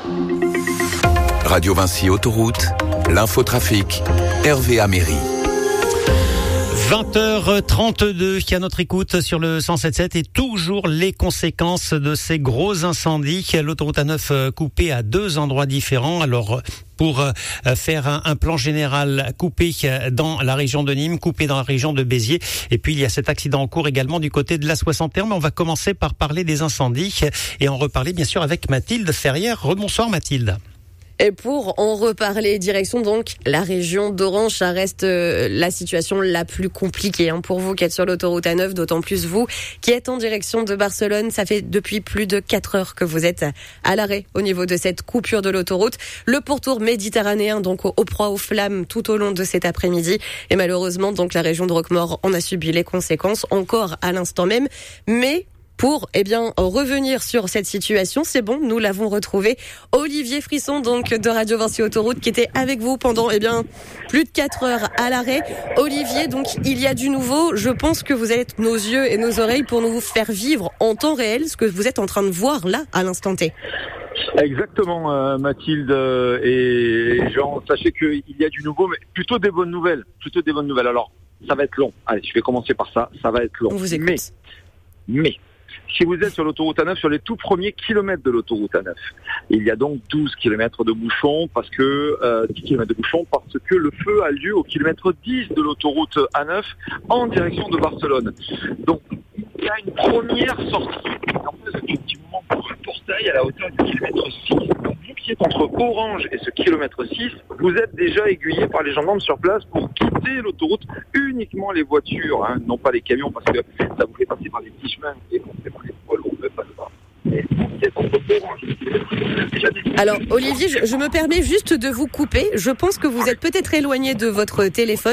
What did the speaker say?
Radio Vinci Autoroute, l'infotrafic, Hervé Améry. 20h32 qui à notre écoute sur le 107.7 et toujours les conséquences de ces gros incendies. L'autoroute A9 coupée à 2 endroits différents. Alors pour faire un plan général, coupé dans la région de Nîmes, coupé dans la région de Béziers. Et puis il y a cet accident en cours également du côté de l'A61. Mais on va commencer par parler des incendies et en reparler bien sûr avec Mathilde Ferrière. Rebonsoir Mathilde. Et pour en reparler, direction donc la région d'Orange, ça reste la situation la plus compliquée pour vous qui êtes sur l'autoroute A9, d'autant plus vous qui êtes en direction de Barcelone. Ça fait depuis plus de 4 heures que vous êtes à l'arrêt au niveau de cette coupure de l'autoroute. Le pourtour méditerranéen donc au proie aux flammes tout au long de cet après-midi. Et malheureusement donc la région de Roquemaure en a subi les conséquences encore à l'instant même. Mais pour revenir sur cette situation, c'est bon, nous l'avons retrouvé. Olivier Frisson, donc de Radio Vinci Autoroute, qui était avec vous pendant plus de 4 heures à l'arrêt. Olivier, donc il y a du nouveau. Je pense que vous êtes nos yeux et nos oreilles pour nous faire vivre en temps réel ce que vous êtes en train de voir là à l'instant T. Exactement, Mathilde et Jean. Sachez qu'il y a du nouveau, mais plutôt des bonnes nouvelles. Alors, ça va être long. Allez, je vais commencer par ça. Ça va être long. On vous écoute. Mais si vous êtes sur l'autoroute A9, sur les tout premiers kilomètres de l'autoroute A9, il y a donc 12 kilomètres de bouchons parce que le feu a lieu au kilomètre 10 de l'autoroute A9 en direction de Barcelone. Donc, il y a une première sortie. En fait, c'est un petit moment pour un portail à la hauteur du kilomètre 6. Donc, vous qui êtes entre Orange et ce kilomètre 6, vous êtes déjà aiguillé par les gendarmes sur place pour quitter l'autoroute, uniquement les voitures, non pas les camions, parce que ça vous fait passer par les petits chemins et on fait par les poids lourds, on ne passe pas. Alors Olivier, je me permets juste de vous couper. Je pense que vous êtes peut-être éloigné de votre téléphone.